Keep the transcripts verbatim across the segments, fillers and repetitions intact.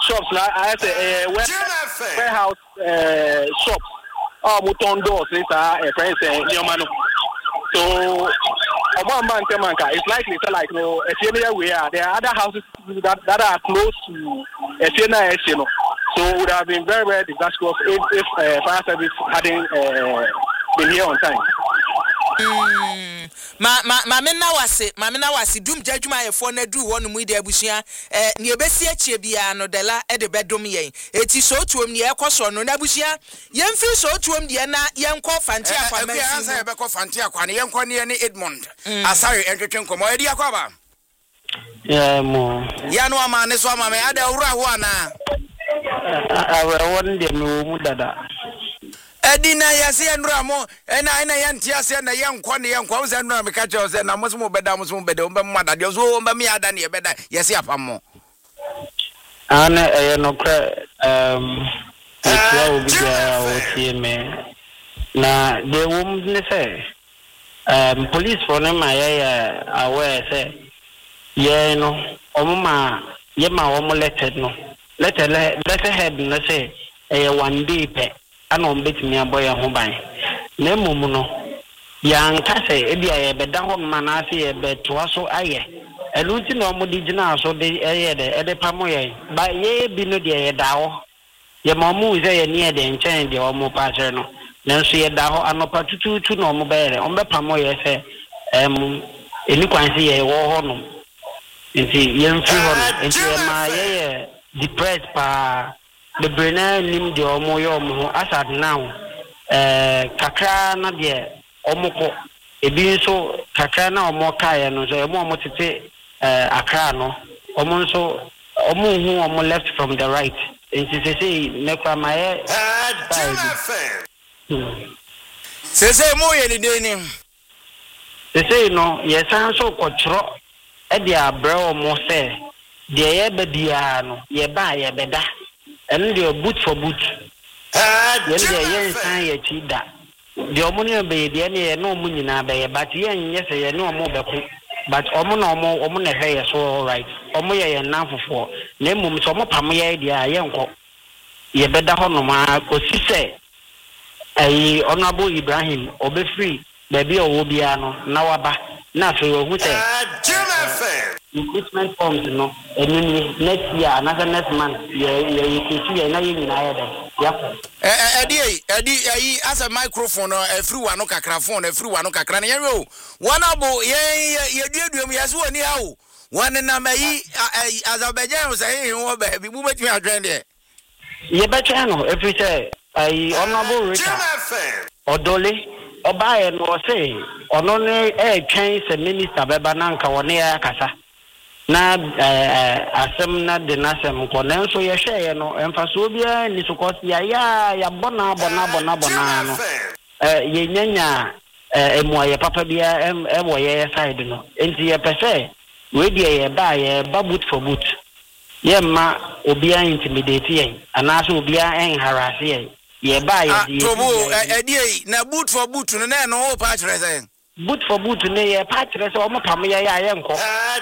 shops like I say uh, warehouse uh, shops. Oh, muton doors is a friend saying Yomano. So among Mantemanka, it's likely to like no a we are there are other houses that, that are close to a Siena, you know. So it would have been very, very disastrous if, if uh, fire service hadn't uh, been here on time. Mm. Ma ma ma me na wase ma me na wase dum jadwuma ye fo na dru ho no mu de abusua eh ne ebesi achie bia no dela e de bedom yen eti so tuom ne ekoso no na abusua ye mfi so tuom de na ye nko fanti akwa ma si ansa ye beko fanti akwa ne ye nko ne ne Edmond asare entwetwe nkomo edi akwa ba ya mo ya no ama ne so ama me ada wura ho ana awe won de me mu dada Edina yase enura mo ena ena yanti ase na yenkwa ne yenkwa wo se enura me ka che wo se na mo so mo beda mo so mo beda wo be mo adade so mo be me ada ne beda yase apam mo ana e no kra um etia obi ya o tie me na de wo ne se um police for na ma ya aware say ye no omo ma ye ma omo letted no letter letter head no say e one day pe ana ombetimi aboye ho ban na emum no yanka se e bia ye beda ho ma na ase ye betoa so aye eluti no mo digina so de eye de e de pamo ye ba ye bi no de ye dawo ye ma mu ze ye ne de nchen de o mo pa chere no nanso ye dawo anopa tututu no mo bere on be pamo ye se em eni kwanse ye wo ho no nti ye mfi ho no nti ye ma ye ye depressed pa the brainer nim de omo yo omo asat now eh kakra na de omo ko ebi nso kakra na omo kae no so omo omo tete eh akra no omo nso omo hu omo left from the right nti se se ne kwa maye se se mo ye ni de ni se se no ye san so kwotro e de abra omo se de ye bedia no ye ba ye beda and the boot for boot. Ah, when the young sign a cheetah. The omonium be the any no money na be, but yen yes, a no more but omono more omona hair so all right. Omoya and now for name some pamaya idea, young cock. Ye better honoma, because she say a honorable Ibrahim, or be free, baby or Wobiano, Nawaba, Nafu, who say, Equipment forms, no, and then next year, another next month, yeah, you can see another in either. Yeah. Eddie, Eddie, as a microphone or a free one, no cacraphone, a free one, no cacran. One abo, yeah, you did me as one now. One in Amai, Azerbaijan was saying, oh, baby, we met me a grand there. Yeah, but channel, if we say, I honorable Rita or Dolly. or buy and or say, or no a change a minister Bebananka or near Casa. Na asem na de nasem ko nanso ye hwe no emfaso bia ni sokoti ya ya ya bona bona bona bona no eh ye nyanya emu ye papa bia em ebo ye side no enti ye pese we dia ye ba ye ba boot for boot ye ma obia intimidate ye anaso obia en harass ye ye ba ye tobo e die na boot for boot no na no pa kire say boot for boot ne ye pa kire say o mo pam ye ya ye nko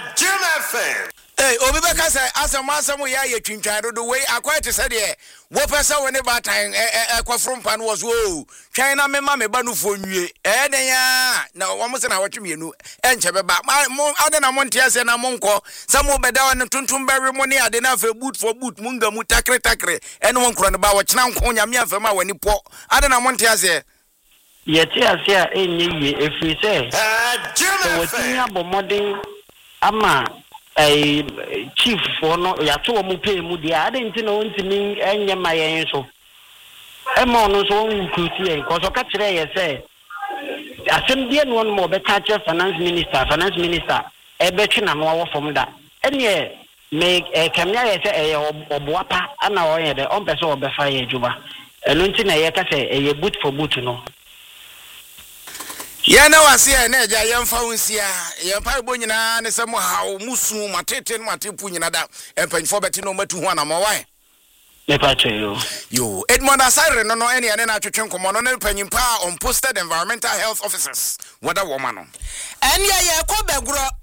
Hey, Obi Beka say asem asem ya ye twintwan do we akwa te say de wo pese we ne ba tan e kwafrom pan was wo twan na me ma me ba no fo nwie e den ya na wo mo se na wotwe mienu enche be ba mo ade na mo nte ase na mo nko se mo beda won tuntum bewe mo ne ade na fa boot for boot mu nga mu takre takre ene won kro ne ba wo kyena nko nyame afam a wani po ade na mo nte ase ye te ase a enye ye efri say so wotinya bo modern ama a chief for no ya to mo pay mu dia ade nti no ntimi enye mayen so e mo no so nkuti en ko so ka kire ye say asem dia no mo be ka kire finance minister finance minister e be twi na no wo fom da ene me e kamya ye say e oboapa ana wo ye de on pese obe fa ye juba eno nti na ye ka say e boot for boot no ya na wase ya na eja yemfa wonsia yempa bo nyina ne semo hawo musu matete no matepu nyina da empanfo beti no matu ho na mo wai me pa che yo yo Edmond Asare no no ene ene na twetwe nkomo no ne panyimpa on posted environmental health officers wada woman no ene ye ko begro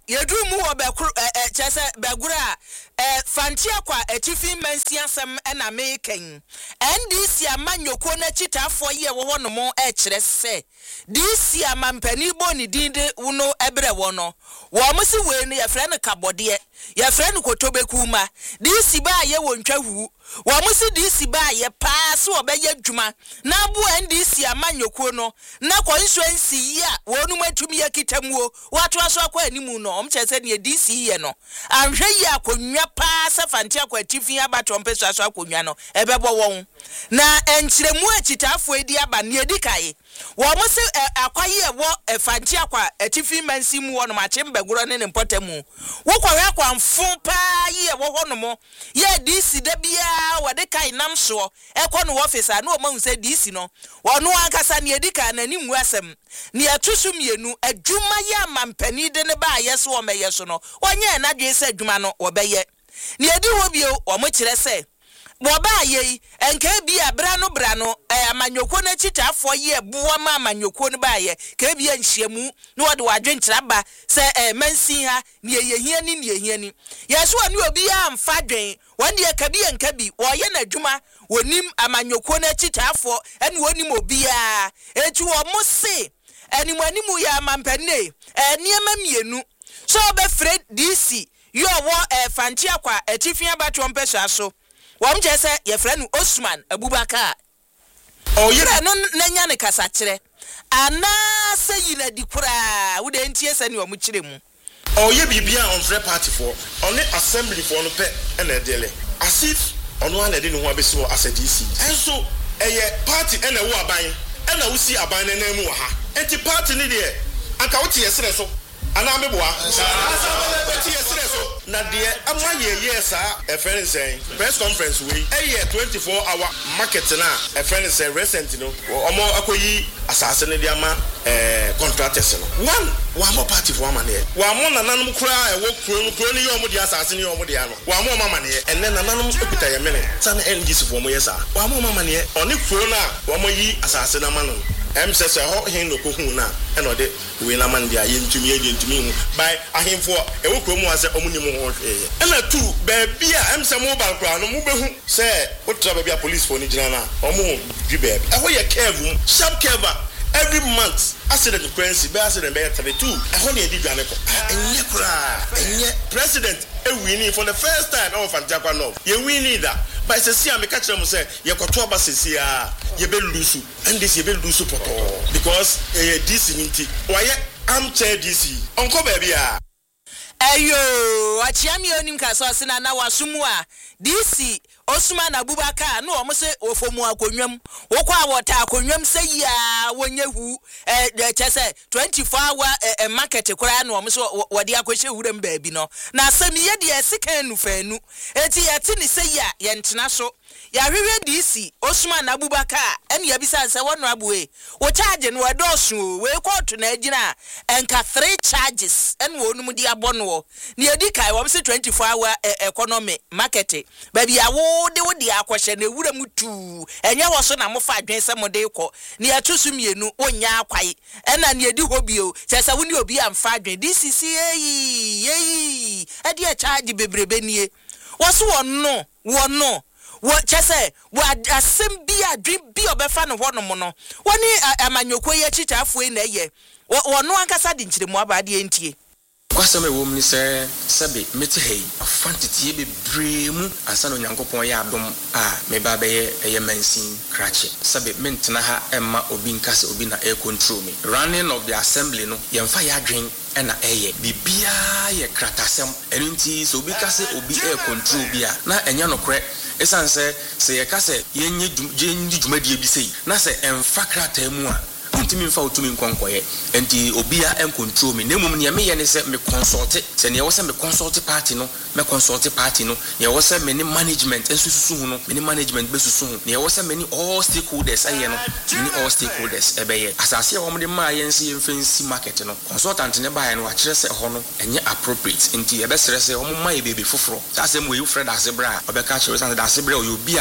yedu mu obekru eh chese begura eh fantia kwa etifi mansia sem na meken N D C amanyoko na chitafo ye wo ho no mo e kire se D C amampani boni dinde uno ebre wono wo msi we ne ye fre ne kabode ye fre ne kotobekuma D C ba ye wontwahu wo msi D C ba ye pass wo be ye dwuma na bu N D C amanyoko no na constituency ya wonu matumi ya kitamuo watu aso akwa animu no omchese ne D C ye no anhwe yi akonwa pass fantia kwa tifi abato mpeso aso akonwa no ebebo won na enchiremu achitafo edi aba ne edikaye wo mse akwaye wo fantia kwa atifi mansi mu wono mache mbeguro ne ne mpotemu wo kwahwe kwa mfu pa ye wo hono mo ye D C da bia wode kai nam so ekọ no office a no ma nse D C no wono ankasa ne edika na ni mu asem ne atusu mienu adwuma ya mampani de ne ba ye so wo meye so no wonye na dwe se adwuma no wo beye ne edi ho bio wo mo kire se Boba ye enke bia bra no bra no eh amanyoko na chitafo ye buwa ma amanyoko no ba ye ke bia nhyiamu no wode wadwenkyira ba se eh mansin ha ne yehia ni ne yehia ni yeso ani obi a mfa dwen wonde ka bia nka bi wo ye na dwuma wonim amanyoko na chitafo ene wonim obi a etu wo mose enimu animu ya mampane eh niema mienu so be Fred D C yo wo eh fantia kwa etifia ba twompeso aso Wam jese ye friend Osman Abubakar. Oh yere no nanya ne kasa kire. Ana se yina dikura wo de ntie se ne omu kire mu. Oh ye bibia on free party for on the assembly for no pe na edele. As if ono ana de no ho abesi wo as a D C. Enso eye party na wo aban na wo si aban na na mu ha. Enti party ni de anka wo tie sere so. Ana meboa. Enti yesere so. Na de ama ye yes a friend say press conference we eh twenty-four hour market na a friend say recent no omo akoyi asase ne de ama eh contractors no one wa mo party for ama ne wa mo nananum kura e wo kuro no kuro ne yo mo de asase ne yo mo de ano wa mo mama ne enne nananum ekuta ye mene san N G C for mo yes a wa mo mama ne oni kuro na wa mo yi asase na ma no em se se ho hin no ko hu na e no de we na man dia ye ntumi ye ntumi hu by ahemfo e wo kuro mu ase omuni mu ho hwe ena tu baby a em se mo ban kura no mu behu se wo tra baby a police for ni jina na omo dwi baby e ho ye curve sharp curve every month accident currency be accident be thirty-two e ho ne di dwane ko enye kura enye president e winning for the first time of Fantakwa North ye winning that but se si am ka kire mo se ye koto aba sesi a ye be lusu and this ye be lusu poto because eh D C ninti waye am chair D C onko baby a Ayo achiami onim ka so se na na wasumu a D C Osman Abubakar no omo se ofomu akonwam wokwa awota akonwam se ya wonyehu eh chese twenty-four hour eh, market kura no omo so wode akohye huram baabi no na asemi ye de esika enu fanu eti yeti ni se ya ye ntena so ya hwehwe D C Osman Abubakar ene ya bisa se wono abuwe wo charge no wadosu we court na agina enka three charges ene wonum di abono ne edikai wo se twenty-four hour economy market baabi awo de wodi akwahye na ewura mutu enye wo so na mo fa adwen se mo de kɔ ne atusu mienu onya akwai ena ne edi hobio chese woni obi amfa adwen D C C eyi eyi edi a charge bebrebe nie wo so wonno wonno wo chese wo asem bi adwen bi obefa no hono mo no woni amanyoko ye chichafo e na ye wonno ankasa de nkyiremu abade entie Kwasame wo mni se sabe meti hei afantiti be bremu asano nyankopon ya adom a me ba be ye mansin krache sabe mentena ha emma obi nkase obi na air control me running of the assembly no yemfa ya adwen ena eye bibia ye kratasem enunti so obi kase obi air control bia na enya no kre esanse se ye kase yenye yenye dwumadie bi sei na se emfa kratamu a ntimi mfa otumi nkonkoye enti obia en control me nemum ne me ye ne se me consult se ne ye wo se me consult party no me consult party no ye wo se me ni management ensususu hu no me ni management besusu hu ne ye wo se me ni all stakeholders aye no ni all stakeholders ebeye asase wo mo de ma ye nsi yemfensi market no consultant ne ba ye no a kire se ho no enye appropriate enti ye be sere se wo mo ma ye bebe foforo ta se mo ye Fred Asebra obeka kire se da Asebra oyo bia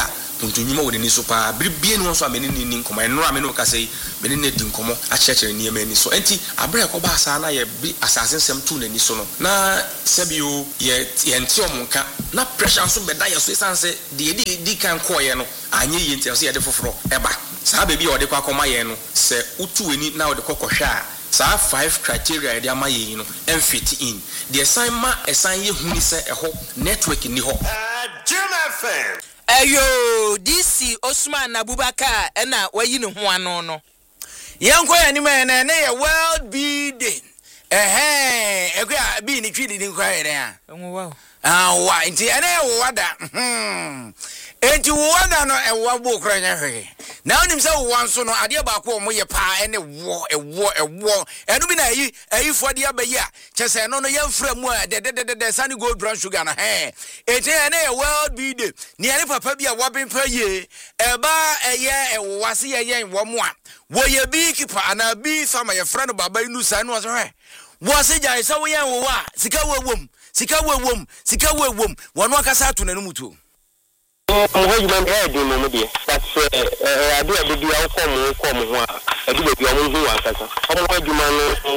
untunyuma wo ni so pa bibie no so amene ni nkomo enro amene ka sei mene ne di nkomo a chekere ni amani so enti abra ko ba sa na ye bi asase nsem tu na ni so no na sebio ye ye nti omonka na pressure so beda ye so esanse de di di kan koye no anye ye nti so ye de foforo eba sa ba bi o de kwa koma ye no se utu eni na o de kokohwa a sa five criteria de ama ye no fit in the assignment assign ye huni se eho network ni ho ayo D C Osman Abubakar ena wayi ne ho ano no yanko ya ni me na na world be day eh eh ekwa bi ni twidi ni kwa ere a enwo ah wa nti ene wo wada hmm enti wo wada no ewo bo kra nya hwe na onim se wo wanso no ade ba ko mo ye pa ene wo ewo ewo enu bi na yi ayi fo de abayi a chese no no yemfra mu a de de de de sani gold brown sugar na he enti ene ye world be day ni ene papa bi a wo ben pa ye eba eye ewo wase ye yen wo mo a wo ye bi keeper ana bi sama ye friend baba inu sa no so he wo se jai se wo yen wo wa sika wo wom sika wo wom sika wo wom wono akasa to nanu mutu Mohajman head in Modia. That's I do a baby outcome, come one. I do a young who was as a Mohajman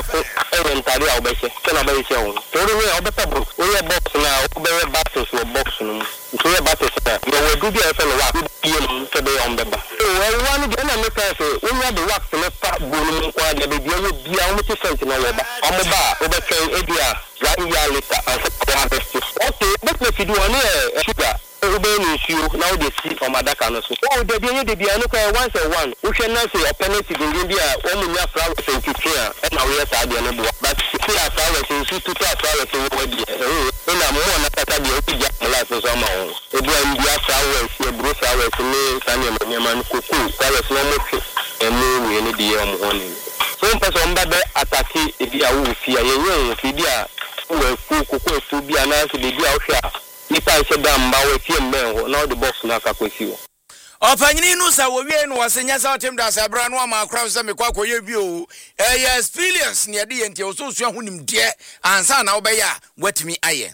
by Aaron Talia Bessa, can I be shown? So we are better book. We are box now, very battles were boxing. So we are battles. You will do the fellow up today on the back. So I want to get a look at it. We have the wax to let part boom while the baby will be almost a sentinel on the bar, overcame Edia, one year later as a harvest. Okay, but if you do a sugar. Urban issue now they see on Madaka no so. Oh, the day the day no can once and one. We can now say opponent in India only near flowers and teacher and now we are sad no more. But see as flowers in two to flowers in what the in a more na kata the opi ja life so ma o. E do India flowers, e bro flowers ni sanya man kuku. Flowers no mo fi. E mo we ni di am honi. So person ba be attack e di awu fi aye yen fi dia we kuku kuku fi bia na so di dia o hwa. Nipa se damba we tie men now the box na akakwesi wo Opanyini nu sa wo wie no wasenya sa otem da sa bra no ama akra so me kwa koye bi o eh experience ne de yente o so so ahunim de ansa na wo be ya watimi aye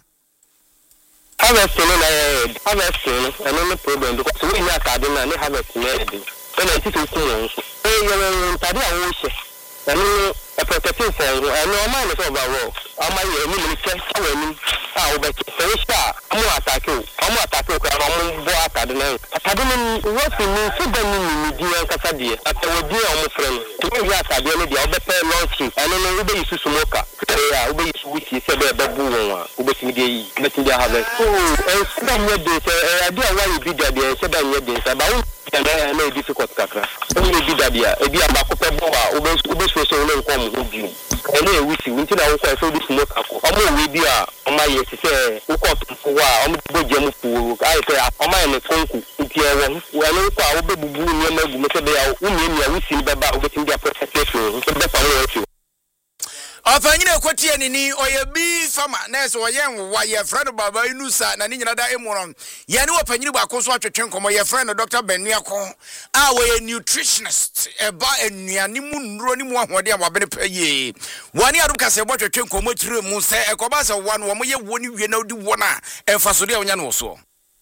harvest no na harvest no eno no problem because we nya ka de na ne harvest no e de so na titi ku no so eh ye ntade a wo hye eno a protective for eno o ma no so ba wo ama ye ni ni che awani ah wo be so sha amu attack o amu attack o ka amu bo atade na atade no what mean so da ni ni di an kasa de atawo di o mo frem to we atade no de o be pe launch eno no wo be yisu smoker eh wo be yisu witi se be be bu won a wo be ti de yi be ti de harvest so eh so da nye de se eh ade a wa bi da de se da nye de se ba wo na na difficult kakra o ni bi da dia e bi aba ko pe bo a wo be wo be so so no nkom ho bi ene e witi witi na wo kwa so di smoke akọ omo we bi a oma ye ti se wo ko to wa omo bo je mu fu ai se oma ye ne konku nti e wo wo no kwa wo be bubu ni ma gu me se be ya wo ni ni a wisi be ba wo be ti dia protection so be fa wo Opanyini ekwotie nini oye bi fama nurse oyen wa ye friend baba inusa na ni nyina da emuron ye ne opanyini ba ko so atwetwe nkomo ye friend Doctor Benuako a we nutritionist eba enuane mu nuro ni mu ahode a wabene paye wani adum kase bo twetwe nkomo tire mu se ekoba se wan wo mo ye woni wie na odi wona emfa so de onya no so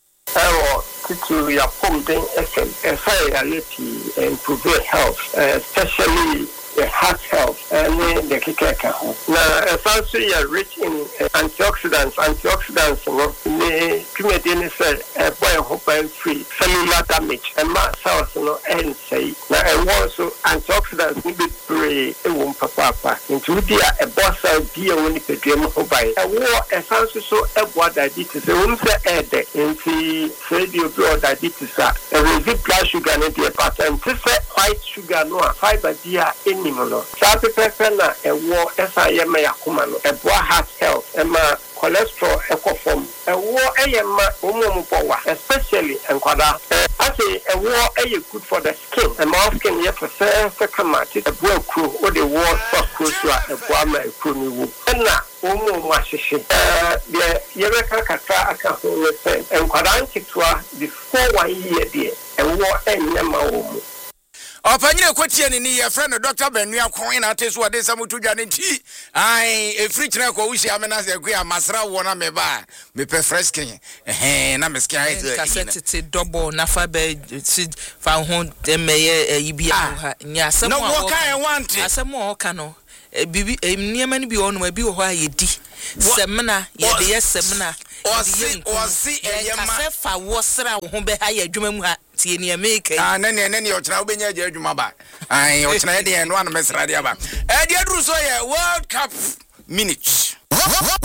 Ewo titu ya pomden fm efa ya leti improve health especially the heart health and the kikeka. Now, also you're rich in uh, antioxidants. Antioxidants, the comedian said, a boy hope and free cellular damage. And my cells, you know, and say, now, and also antioxidants need to be a womb papa. Into the a boss idea when you pay them by a war, a fancy so a what diabetes, a woman's head, and see, say, you blood diabetes, a resist blood sugar, and the pattern, white sugar, no fiber, dear, in Nimolo. Sapi pepena e wo esa ye me yakuma no e bo heart health e ma cholesterol e ko form e wo e ye ma omo power especially enkwada ase e wo e ye good for the skin e ma skin ye prefer se kama ti e bo kru o de wo so kru so e bo ma e kru ni wo na omo mo ahihye eh de ye be kakaka aka ho we se enkwada nkitwa before one year de e wo e nyama omo opanyine kwatie ni ni ye friend Doctor Benua Kwon na teso ade samutu dwane nti ai e free china ko wushi amena se kwa masra wo na me ba me pe fresh ken eh na me skia ite cassette double na fa be fa ho demeye yibia ha nya asem no wo kan want asem wo kan no bibi niema ni bi ono ma bi wo ha yedi semna ye de ye semna osi osi eyema kase fa wo sra wo ho be ha ye adwuma mu ha tie ni make ah na ne ne o tena obenya je adwuma ba ai o tena ye de no an mesra de aba e de aduru so ye World Cup minutes